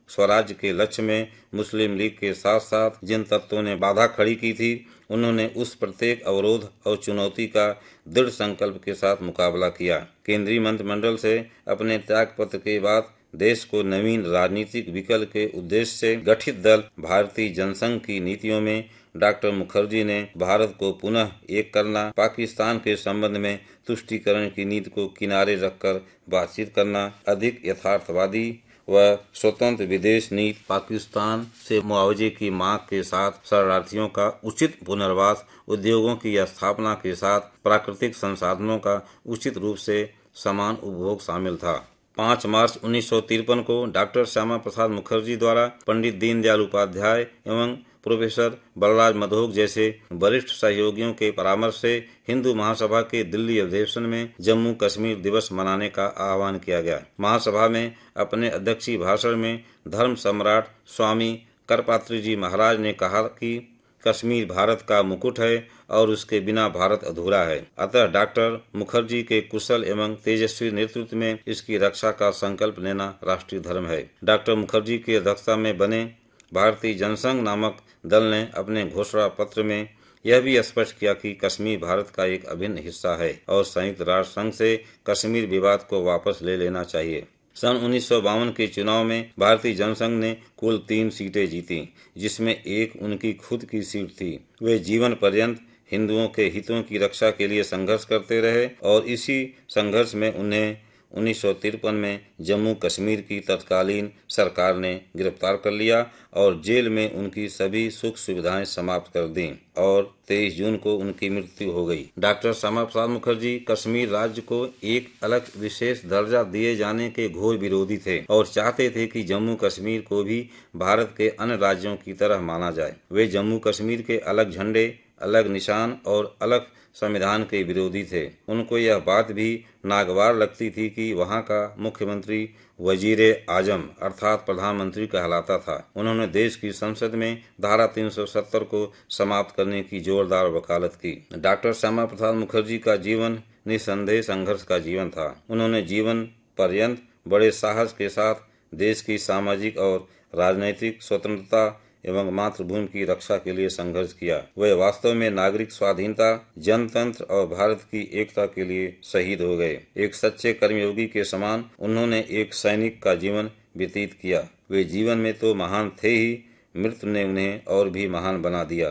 स्वराज्य के लक्ष्य में मुस्लिम लीग के साथ साथ जिन तत्वों ने बाधा खड़ी की थी, उन्होंने उस प्रत्येक अवरोध और चुनौती का दृढ़ संकल्प के साथ मुकाबला किया। केंद्रीय मंत्रिमंडल से अपने त्यागपत्र के बाद देश को नवीन राजनीतिक विकल्प के उद्देश्य से गठित दल भारतीय जनसंघ की नीतियों में डॉक्टर मुखर्जी ने भारत को पुनः एक करना, पाकिस्तान के संबंध में तुष्टीकरण की नीति को किनारे रखकर बातचीत करना, अधिक यथार्थवादी व स्वतंत्र विदेश नीति, पाकिस्तान से मुआवजे की मांग के साथ शरणार्थियों का उचित पुनर्वास, उद्योगों की स्थापना के साथ प्राकृतिक संसाधनों का उचित रूप से समान उपभोग शामिल था। 5 मार्च 1953 को डॉक्टर श्यामा प्रसाद मुखर्जी द्वारा पंडित दीनदयाल उपाध्याय एवं प्रोफेसर बलराज मधोक जैसे वरिष्ठ सहयोगियों के परामर्श से हिंदू महासभा के दिल्ली अधिवेशन में जम्मू कश्मीर दिवस मनाने का आह्वान किया गया। महासभा में अपने अध्यक्षीय भाषण में धर्म सम्राट स्वामी करपात्री जी महाराज ने कहा कि कश्मीर भारत का मुकुट है और उसके बिना भारत अधूरा है। अतः डॉक्टर मुखर्जी के कुशल एवं तेजस्वी नेतृत्व में इसकी रक्षा का संकल्प लेना राष्ट्रीय धर्म है। डॉक्टर मुखर्जी की अध्यक्षता में बने भारतीय जनसंघ नामक दल ने अपने घोषणा पत्र में यह भी स्पष्ट किया कि कश्मीर भारत का एक अभिन्न हिस्सा है और संयुक्त राष्ट्र संघ से कश्मीर विवाद को वापस ले लेना चाहिए। सन 1952 के चुनाव में भारतीय जनसंघ ने कुल 3 सीटें जीती, जिसमें एक उनकी खुद की सीट थी। वे जीवन पर्यंत हिंदुओं के हितों की रक्षा के लिए संघर्ष करते रहे और इसी संघर्ष में उन्हें 1953 में जम्मू कश्मीर की तत्कालीन सरकार ने गिरफ्तार कर लिया और जेल में उनकी सभी सुख सुविधाएं समाप्त कर दी और 23 जून को उनकी मृत्यु हो गई। डॉक्टर श्यामा प्रसाद मुखर्जी कश्मीर राज्य को एक अलग विशेष दर्जा दिए जाने के घोर विरोधी थे और चाहते थे कि जम्मू कश्मीर को भी भारत के अन्य राज्यों की तरह माना जाए। वे जम्मू कश्मीर के अलग झंडे, अलग निशान और अलग संविधान के विरोधी थे। उनको यह बात भी नागवार लगती थी कि वहां का मुख्यमंत्री वजीरे आजम अर्थात प्रधानमंत्री कहलाता था। उन्होंने देश की संसद में धारा 370 को समाप्त करने की जोरदार वकालत की। डॉक्टर श्यामा प्रसाद मुखर्जी का जीवन निस्संदेह संघर्ष का जीवन था। उन्होंने जीवन पर्यंत बड़े साहस के साथ देश की सामाजिक और राजनैतिक स्वतंत्रता एवं मातृभूमि की रक्षा के लिए संघर्ष किया। वे वास्तव में नागरिक स्वाधीनता, जनतंत्र और भारत की एकता के लिए शहीद हो गए। एक सच्चे कर्मयोगी के समान उन्होंने एक सैनिक का जीवन व्यतीत किया। वे जीवन में तो महान थे ही, मृत्यु ने उन्हें और भी महान बना दिया।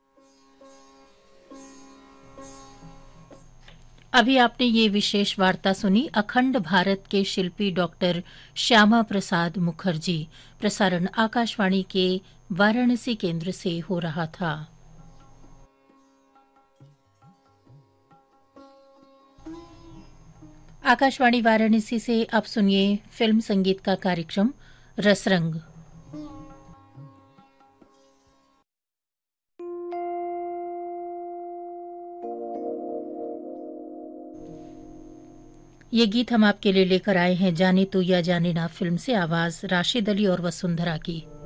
अभी आपने ये विशेष वार्ता सुनी अखंड भारत के शिल्पी डॉक्टर श्यामा प्रसाद मुखर्जी। प्रसारण आकाशवाणी के वाराणसी केंद्र से हो रहा था। आकाशवाणी वाराणसी से अब सुनिए फिल्म संगीत का कार्यक्रम रसरंग। ये गीत हम आपके लिए लेकर आए हैं जाने तू या जाने ना फिल्म से। आवाज राशिद अली और वसुंधरा की।